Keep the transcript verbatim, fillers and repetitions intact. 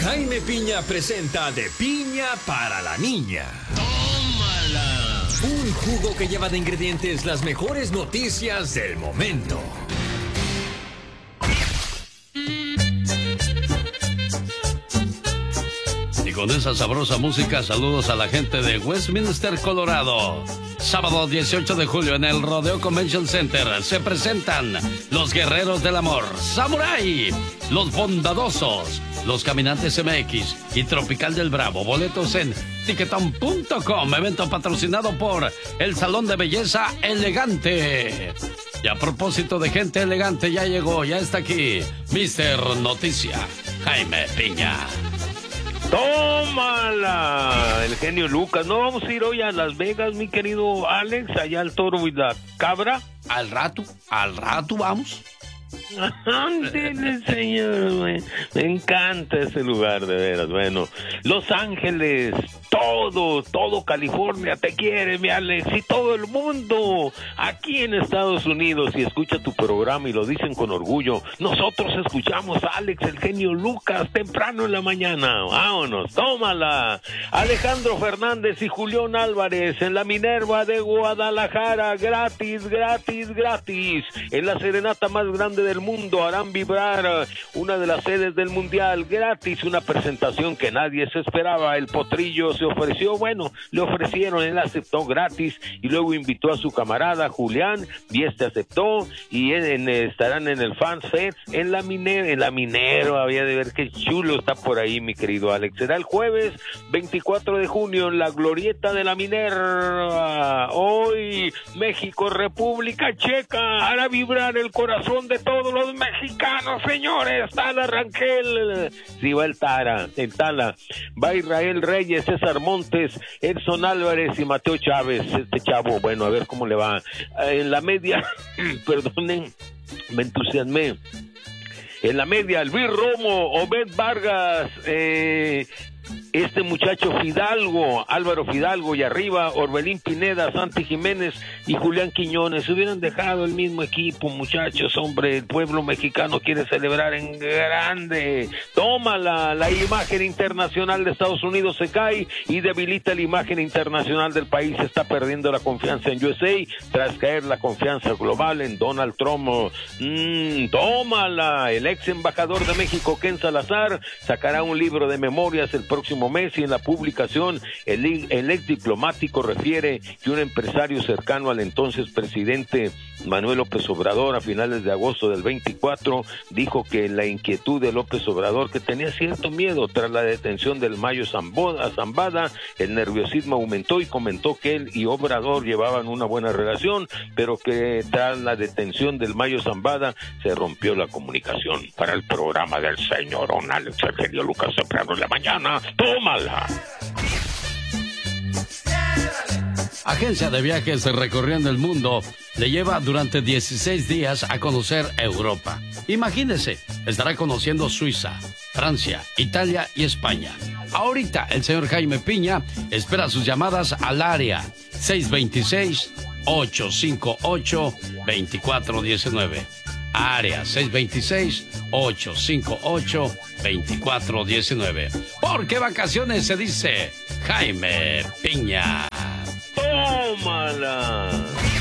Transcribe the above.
Jaime Piña presenta De Piña para la Niña. ¡Tómala! Un jugo que lleva de ingredientes las mejores noticias del momento. Y con esa sabrosa música, saludos a la gente de Westminster, Colorado. Sábado dieciocho de julio en el Rodeo Convention Center se presentan los Guerreros del Amor, Samurai, los Bondadosos, los Caminantes M X y Tropical del Bravo. Boletos en tiquetón punto com, evento patrocinado por el Salón de Belleza Elegante. Y a propósito de gente elegante, ya llegó, ya está aquí, mister Noticia, Jaime Piña. ¡Tómala! El genio Lucas. ¿No vamos a ir hoy a Las Vegas, mi querido Alex? Allá al Toro y la Cabra. Al rato, al rato vamos. Ándele, señor. Me, me encanta ese lugar, de veras. Bueno, Los Ángeles, todo, todo California te quiere, mi Alex, y todo el mundo aquí en Estados Unidos. Y escucha tu programa y lo dicen con orgullo. Nosotros escuchamos a Alex, el genio Lucas, temprano en la mañana. Vámonos, tómala. Alejandro Fernández y Julián Álvarez en la Minerva de Guadalajara, gratis, gratis, gratis. En la serenata más grande del mundo harán vibrar una de las sedes del mundial, gratis, una presentación que nadie se esperaba. El Potrillo se ofreció, bueno, le ofrecieron, él aceptó gratis y luego invitó a su camarada Julián y este aceptó y en, en, estarán en el Fans Fest en la Minero, en la Minero, había de ver qué chulo está por ahí, mi querido Alex. Será el jueves veinticuatro de junio en la Glorieta de la Minerva. Hoy México, República Checa, hará vibrar el corazón de todos los mexicanos, señores. Tala Rangel, sí va el Tara, el Tala, va Israel Reyes, César Montes, Edson Álvarez y Mateo Chávez, este chavo, bueno, a ver cómo le va. En la media, perdonen, me entusiasmé. En la media, Luis Romo, Obed Vargas, eh... este muchacho Fidalgo, Álvaro Fidalgo, y arriba Orbelín Pineda, Santi Jiménez y Julián Quiñones. Hubieran dejado el mismo equipo, muchachos, hombre, el pueblo mexicano quiere celebrar en grande. Tómala, la imagen internacional de Estados Unidos se cae y debilita la imagen internacional del país. Se está perdiendo la confianza en U S A tras caer la confianza global en Donald Trump. Mm, tómala, el ex embajador de México, Ken Salazar, sacará un libro de memorias el próximo mes y en la publicación el, el ex diplomático refiere que un empresario cercano al entonces presidente Manuel López Obrador a finales de agosto del veinticuatro dijo que la inquietud de López Obrador, que tenía cierto miedo tras la detención del Mayo Zambada, el nerviosismo aumentó y comentó que él y Obrador llevaban una buena relación, pero que tras la detención del Mayo Zambada se rompió la comunicación. Para el programa del señor Alex, el genio Lucas, temprano en la mañana. ¡Tómala! Agencia de viajes recorriendo el mundo le lleva durante dieciséis días a conocer Europa. Imagínese, estará conociendo Suiza, Francia, Italia y España. Ahorita el señor Jaime Piña espera sus llamadas al área seis dos seis, ocho cinco ocho, dos cuatro uno nueve. Área seis dos seis, ocho cinco ocho, dos cuatro uno nueve. Porque vacaciones se dice Jaime Piña. ¡Tómala!